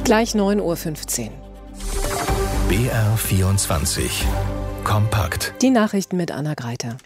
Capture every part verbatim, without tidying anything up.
Gleich neun Uhr fünfzehn. B R vierundzwanzig. Kompakt. Die Nachrichten mit Anna Greiter.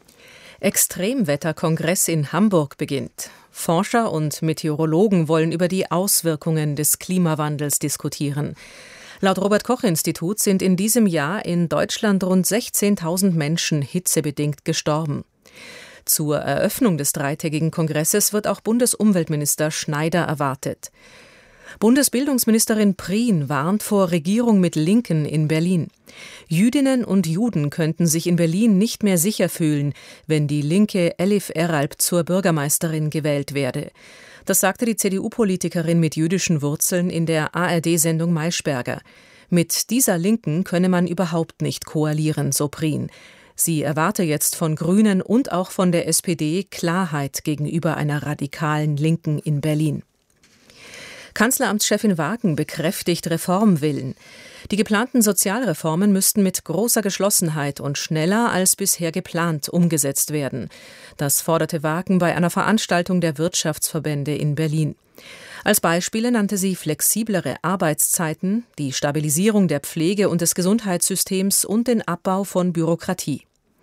Extremwetterkongress in Hamburg beginnt. Forscher und Meteorologen wollen über die Auswirkungen des Klimawandels diskutieren. Laut Robert-Koch-Institut sind in diesem Jahr in Deutschland rund sechzehntausend Menschen hitzebedingt gestorben. Zur Eröffnung des dreitägigen Kongresses wird auch Bundesumweltminister Schneider erwartet. Bundesbildungsministerin Prien warnt vor Regierung mit Linken in Berlin. Jüdinnen und Juden könnten sich in Berlin nicht mehr sicher fühlen, wenn die linke Elif Eralp zur Bürgermeisterin gewählt werde. Das sagte die C D U-Politikerin mit jüdischen Wurzeln in der A R D-Sendung Maischberger. Mit dieser Linken könne man überhaupt nicht koalieren, so Prien. Sie erwarte jetzt von Grünen und auch von der S P D Klarheit gegenüber einer radikalen Linken in Berlin. Kanzleramtschefin Wagen bekräftigt Reformwillen. Die geplanten Sozialreformen müssten mit großer Geschlossenheit und schneller als bisher geplant umgesetzt werden. Das forderte Wagen bei einer Veranstaltung der Wirtschaftsverbände in Berlin. Als Beispiele nannte sie flexiblere Arbeitszeiten, die Stabilisierung der Pflege- und des Gesundheitssystems und den Abbau von Bürokratie.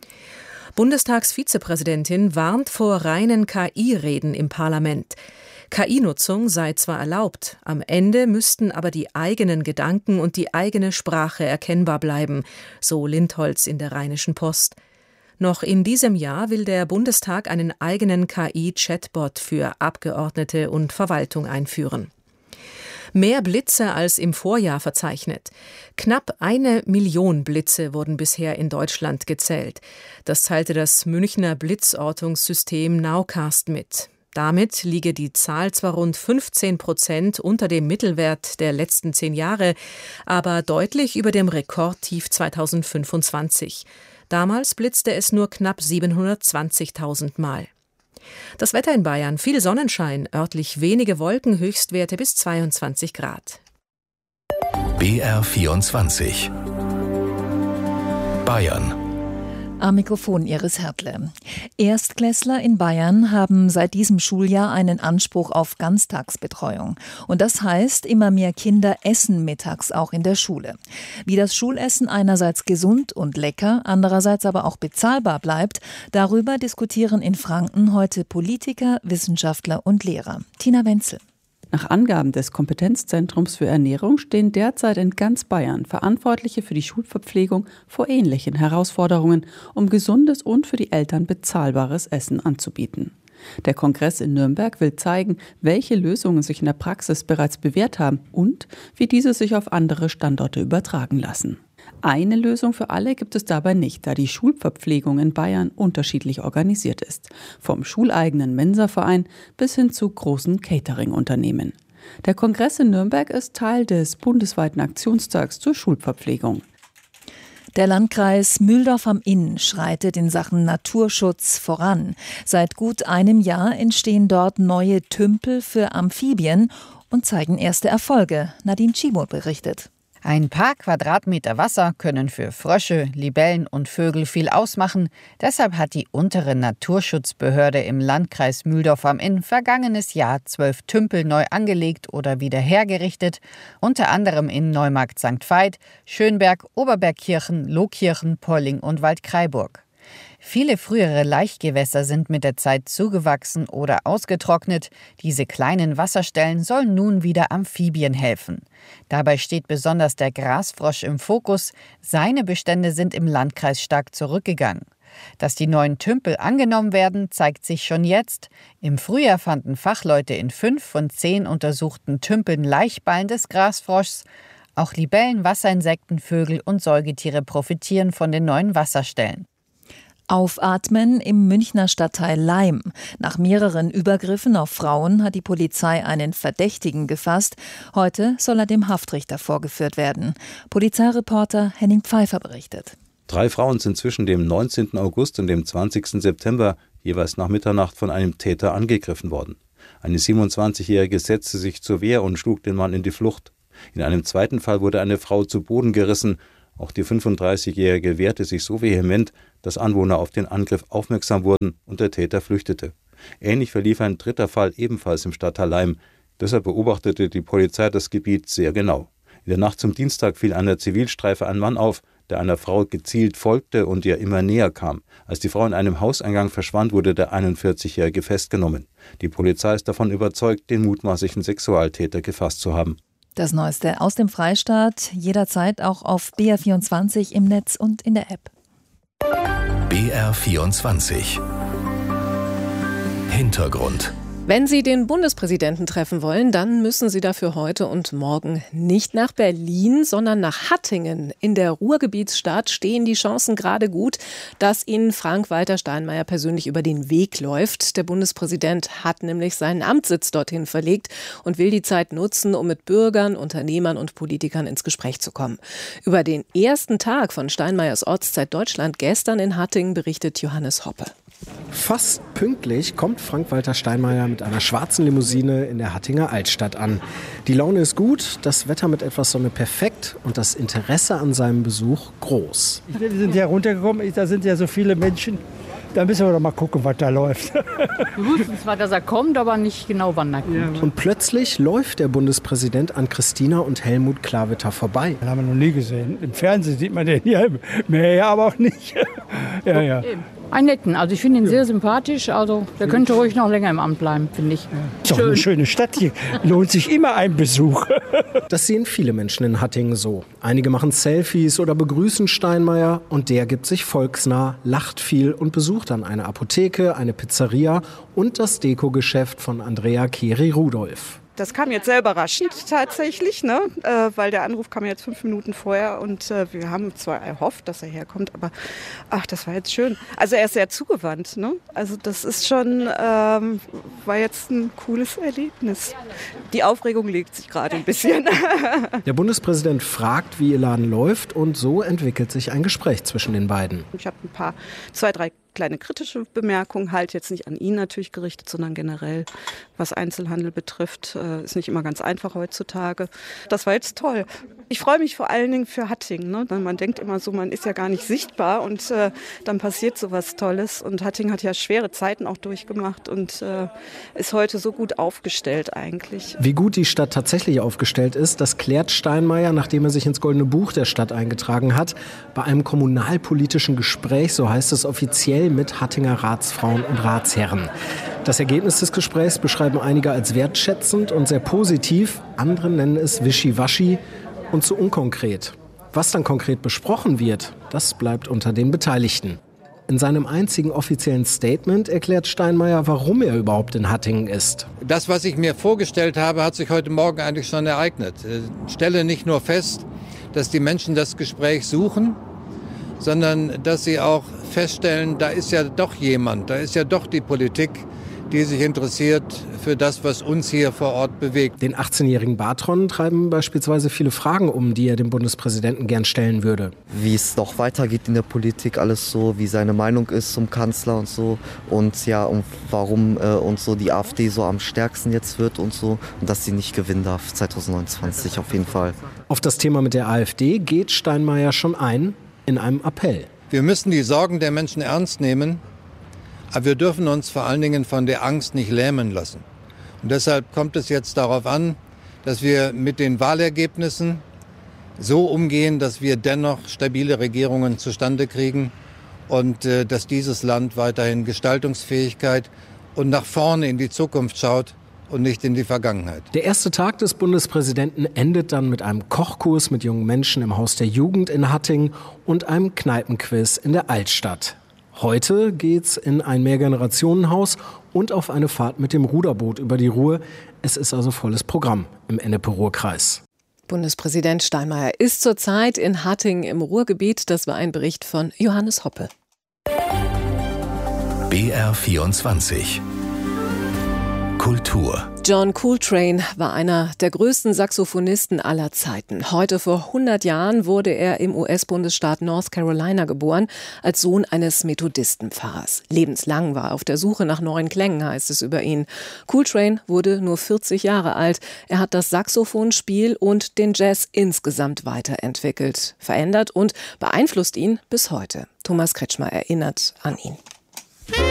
Bundestagsvizepräsidentin warnt vor reinen K I-Reden im Parlament. K I-Nutzung sei zwar erlaubt, am Ende müssten aber die eigenen Gedanken und die eigene Sprache erkennbar bleiben, so Lindholz in der Rheinischen Post. Noch in diesem Jahr will der Bundestag einen eigenen K I-Chatbot für Abgeordnete und Verwaltung einführen. Mehr Blitze als im Vorjahr verzeichnet. Knapp eine Million Blitze wurden bisher in Deutschland gezählt. Das teilte das Münchner Blitzortungssystem Nowcast mit. Damit liege die Zahl zwar rund fünfzehn Prozent unter dem Mittelwert der letzten zehn Jahre, aber deutlich über dem Rekordtief zweitausendfünfundzwanzig. Damals blitzte es nur knapp siebenhundertzwanzigtausend Mal. Das Wetter in Bayern: viel Sonnenschein, örtlich wenige Wolken, Höchstwerte bis zweiundzwanzig Grad. B R vierundzwanzig. Bayern. Am Mikrofon Iris Hertle. Erstklässler in Bayern haben seit diesem Schuljahr einen Anspruch auf Ganztagsbetreuung. Und das heißt, immer mehr Kinder essen mittags auch in der Schule. Wie das Schulessen einerseits gesund und lecker, andererseits aber auch bezahlbar bleibt, darüber diskutieren in Franken heute Politiker, Wissenschaftler und Lehrer. Tina Wenzel. Nach Angaben des Kompetenzzentrums für Ernährung stehen derzeit in ganz Bayern Verantwortliche für die Schulverpflegung vor ähnlichen Herausforderungen, um gesundes und für die Eltern bezahlbares Essen anzubieten. Der Kongress in Nürnberg will zeigen, welche Lösungen sich in der Praxis bereits bewährt haben und wie diese sich auf andere Standorte übertragen lassen. Eine Lösung für alle gibt es dabei nicht, da die Schulverpflegung in Bayern unterschiedlich organisiert ist. Vom schuleigenen Mensaverein bis hin zu großen Catering-Unternehmen. Der Kongress in Nürnberg ist Teil des bundesweiten Aktionstags zur Schulverpflegung. Der Landkreis Mühldorf am Inn schreitet in Sachen Naturschutz voran. Seit gut einem Jahr entstehen dort neue Tümpel für Amphibien und zeigen erste Erfolge. Nadine Schibot berichtet. Ein paar Quadratmeter Wasser können für Frösche, Libellen und Vögel viel ausmachen. Deshalb hat die untere Naturschutzbehörde im Landkreis Mühldorf am Inn vergangenes Jahr zwölf Tümpel neu angelegt oder wieder hergerichtet. Unter anderem in Neumarkt Sankt Veit, Schönberg, Oberbergkirchen, Lohkirchen, Polling und Waldkraiburg. Viele frühere Laichgewässer sind mit der Zeit zugewachsen oder ausgetrocknet. Diese kleinen Wasserstellen sollen nun wieder Amphibien helfen. Dabei steht besonders der Grasfrosch im Fokus. Seine Bestände sind im Landkreis stark zurückgegangen. Dass die neuen Tümpel angenommen werden, zeigt sich schon jetzt. Im Frühjahr fanden Fachleute in fünf von zehn untersuchten Tümpeln Laichballen des Grasfroschs. Auch Libellen, Wasserinsekten, Vögel und Säugetiere profitieren von den neuen Wasserstellen. Aufatmen im Münchner Stadtteil Laim. Nach mehreren Übergriffen auf Frauen hat die Polizei einen Verdächtigen gefasst. Heute soll er dem Haftrichter vorgeführt werden. Polizeireporter Henning Pfeiffer berichtet. Drei Frauen sind zwischen dem neunzehnten August und dem zwanzigsten September jeweils nach Mitternacht von einem Täter angegriffen worden. Eine siebenundzwanzigjährige setzte sich zur Wehr und schlug den Mann in die Flucht. In einem zweiten Fall wurde eine Frau zu Boden gerissen. Auch die fünfunddreißigjährige wehrte sich so vehement, dass Anwohner auf den Angriff aufmerksam wurden und der Täter flüchtete. Ähnlich verlief ein dritter Fall ebenfalls im Stadtteil Laim. Deshalb beobachtete die Polizei das Gebiet sehr genau. In der Nacht zum Dienstag fiel einer Zivilstreife ein Mann auf, der einer Frau gezielt folgte und ihr immer näher kam. Als die Frau in einem Hauseingang verschwand, wurde der einundvierzigjährige festgenommen. Die Polizei ist davon überzeugt, den mutmaßlichen Sexualtäter gefasst zu haben. Das Neueste aus dem Freistaat, jederzeit auch auf B R vierundzwanzig im Netz und in der App. B R vierundzwanzig. Hintergrund. Wenn Sie den Bundespräsidenten treffen wollen, dann müssen Sie dafür heute und morgen nicht nach Berlin, sondern nach Hattingen. In der Ruhrgebietsstadt stehen die Chancen gerade gut, dass Ihnen Frank-Walter Steinmeier persönlich über den Weg läuft. Der Bundespräsident hat nämlich seinen Amtssitz dorthin verlegt und will die Zeit nutzen, um mit Bürgern, Unternehmern und Politikern ins Gespräch zu kommen. Über den ersten Tag von Steinmeiers Ortszeit Deutschland gestern in Hattingen berichtet Johannes Hoppe. Fast pünktlich kommt Frank-Walter Steinmeier mit einer schwarzen Limousine in der Hattinger Altstadt an. Die Laune ist gut, das Wetter mit etwas Sonne perfekt und das Interesse an seinem Besuch groß. Wir sind ja runtergekommen, da sind ja so viele Menschen. Da müssen wir doch mal gucken, was da läuft. Wir wussten zwar, dass er kommt, aber nicht genau, wann er kommt. Und plötzlich läuft der Bundespräsident an Christina und Helmut Klawitter vorbei. Den haben wir noch nie gesehen. Im Fernsehen sieht man den ja mehr, aber auch nicht. Ja, ja. Ein netten, also ich finde ihn sehr sympathisch, also der könnte ruhig noch länger im Amt bleiben, finde ich. Ist doch eine schöne Stadt hier, lohnt sich immer ein Besuch. Das sehen viele Menschen in Hattingen so. Einige machen Selfies oder begrüßen Steinmeier und der gibt sich volksnah, lacht viel und besucht dann eine Apotheke, eine Pizzeria und das Dekogeschäft von Andrea Keri-Rudolph. Das kam jetzt sehr überraschend tatsächlich, ne? äh, weil der Anruf kam jetzt fünf Minuten vorher und äh, wir haben zwar erhofft, dass er herkommt, aber ach, das war jetzt schön. Also er ist sehr zugewandt, ne? Also das ist schon, ähm, war jetzt ein cooles Erlebnis. Die Aufregung legt sich gerade ein bisschen. Der Bundespräsident fragt, wie ihr Laden läuft und so entwickelt sich ein Gespräch zwischen den beiden. Ich habe ein paar, zwei, drei kleine kritische Bemerkungen, halt jetzt nicht an ihn natürlich gerichtet, sondern generell, was Einzelhandel betrifft, äh, ist nicht immer ganz einfach heutzutage. Das war jetzt toll. Ich freue mich vor allen Dingen für Hattingen. Ne? Man denkt immer so, man ist ja gar nicht sichtbar und äh, dann passiert so was Tolles. Und Hattingen hat ja schwere Zeiten auch durchgemacht und äh, ist heute so gut aufgestellt eigentlich. Wie gut die Stadt tatsächlich aufgestellt ist, das klärt Steinmeier, nachdem er sich ins Goldene Buch der Stadt eingetragen hat, bei einem kommunalpolitischen Gespräch, so heißt es offiziell, mit Hattinger Ratsfrauen und Ratsherren. Das Ergebnis des Gesprächs beschreiben einige als wertschätzend und sehr positiv, andere nennen es wischiwaschi und zu unkonkret. Was dann konkret besprochen wird, das bleibt unter den Beteiligten. In seinem einzigen offiziellen Statement erklärt Steinmeier, warum er überhaupt in Hattingen ist. Das, was ich mir vorgestellt habe, hat sich heute Morgen eigentlich schon ereignet. Ich stelle nicht nur fest, dass die Menschen das Gespräch suchen, sondern dass sie auch feststellen, da ist ja doch jemand, da ist ja doch die Politik, die sich interessiert für das, was uns hier vor Ort bewegt. Den achtzehnjährigen Bartron treiben beispielsweise viele Fragen um, die er dem Bundespräsidenten gern stellen würde. Wie es noch weitergeht in der Politik, alles so, wie seine Meinung ist zum Kanzler und so. Und ja, und warum äh, und so die AfD so am stärksten jetzt wird und so. Und dass sie nicht gewinnen darf zwanzig neunundzwanzig auf jeden Fall. Auf das Thema mit der AfD geht Steinmeier schon ein in einem Appell. Wir müssen die Sorgen der Menschen ernst nehmen, aber wir dürfen uns vor allen Dingen von der Angst nicht lähmen lassen. Und deshalb kommt es jetzt darauf an, dass wir mit den Wahlergebnissen so umgehen, dass wir dennoch stabile Regierungen zustande kriegen und äh, dass dieses Land weiterhin Gestaltungsfähigkeit und nach vorne in die Zukunft schaut und nicht in die Vergangenheit. Der erste Tag des Bundespräsidenten endet dann mit einem Kochkurs mit jungen Menschen im Haus der Jugend in Hattingen und einem Kneipenquiz in der Altstadt. Heute geht's in ein Mehrgenerationenhaus und auf eine Fahrt mit dem Ruderboot über die Ruhr. Es ist also volles Programm im Ennepe-Ruhr-Kreis. Bundespräsident Steinmeier ist zurzeit in Hattingen im Ruhrgebiet. Das war ein Bericht von Johannes Hoppe. B R vierundzwanzig. Kultur. John Coltrane war einer der größten Saxophonisten aller Zeiten. Heute vor hundert Jahren wurde er im U S-Bundesstaat North Carolina geboren, als Sohn eines Methodistenpfarrers. Lebenslang war er auf der Suche nach neuen Klängen, heißt es über ihn. Coltrane wurde nur vierzig Jahre alt. Er hat das Saxophonspiel und den Jazz insgesamt weiterentwickelt, verändert und beeinflusst ihn bis heute. Thomas Kretschmer erinnert an ihn.